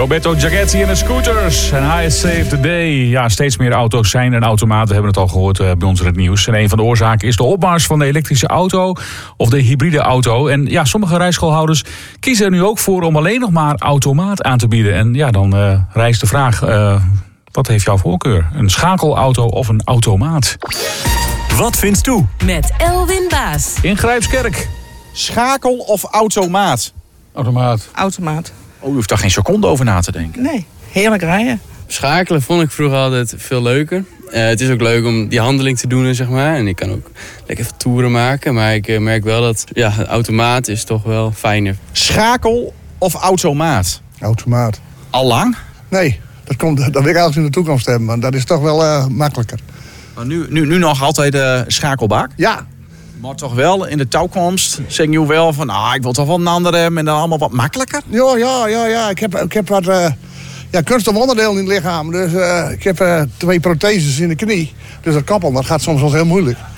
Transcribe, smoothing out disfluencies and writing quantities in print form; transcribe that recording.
Roberto Giachetti en de scooters. En I Save the Day. Ja, steeds meer auto's zijn en automaten. We hebben het al gehoord bij ons in het nieuws. En een van de oorzaken is de opmars van de elektrische auto of de hybride auto. En ja, sommige rijschoolhouders kiezen er nu ook voor om alleen nog maar automaat aan te bieden. En ja, dan rijst de vraag, wat heeft jouw voorkeur? Een schakelauto of een automaat? Wat vindt u? Met Elwin Baas. In Grijpskerk. Schakel of automaat? Automaat. Oh, u hoeft daar geen seconde over na te denken. Nee, heerlijk rijden. Schakelen vond ik vroeger altijd veel leuker. Het is ook leuk om die handeling te doen, zeg maar. En ik kan ook lekker veel toeren maken. Maar ik merk wel dat de automaat is toch wel fijner. Schakel of automaat? Automaat. Allang? Nee, dat wil ik eigenlijk in de toekomst hebben. Want dat is toch wel makkelijker. Maar nu nog altijd schakelbak? Ja. Maar toch wel in de toekomst zeg je wel van... ik wil toch wel een andere hebben en dan allemaal wat makkelijker? Ja. Ik heb wat kunstig onderdeel in het lichaam. Dus ik heb 2 protheses in de knie. Dus dat kappelen, dat gaat soms wel heel moeilijk.